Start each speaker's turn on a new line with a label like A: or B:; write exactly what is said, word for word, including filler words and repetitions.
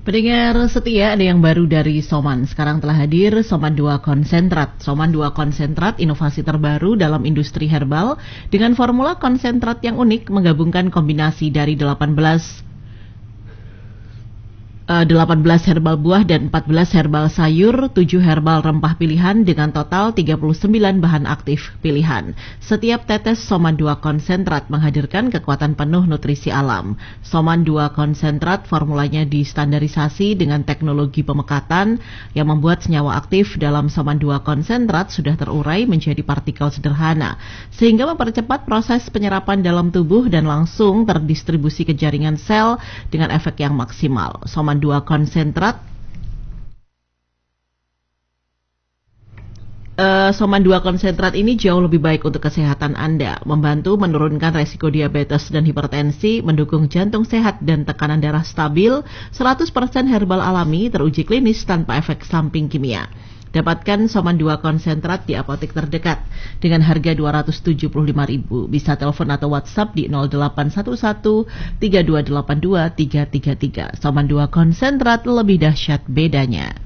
A: Pendengar setia, ada yang baru dari Soman. Sekarang telah hadir Soman dua Konsentrat. Soman dua Konsentrat, inovasi terbaru dalam industri herbal dengan formula konsentrat yang unik, menggabungkan kombinasi dari delapan belas Uh, delapan belas herbal buah dan empat belas herbal sayur, tujuh herbal rempah pilihan dengan total tiga puluh sembilan bahan aktif pilihan. Setiap tetes Soman dua Konsentrat menghadirkan kekuatan penuh nutrisi alam. Soman dua Konsentrat formulanya distandarisasi dengan teknologi pemekatan yang membuat senyawa aktif dalam Soman dua Konsentrat sudah terurai menjadi partikel sederhana, sehingga mempercepat proses penyerapan dalam tubuh dan langsung terdistribusi ke jaringan sel dengan efek yang maksimal. Soman dua Konsentrat uh, Soman dua Konsentrat ini jauh lebih baik untuk kesehatan Anda, membantu menurunkan resiko diabetes dan hipertensi, mendukung jantung sehat dan tekanan darah stabil, seratus persen herbal alami, teruji klinis tanpa efek samping kimia. Dapatkan Soman dua Konsentrat di apotek terdekat dengan harga dua ratus tujuh puluh lima ribu rupiah. Bisa telepon atau WhatsApp di nol delapan satu satu tiga dua delapan dua tiga tiga tiga. Soman dua Konsentrat, lebih dahsyat bedanya.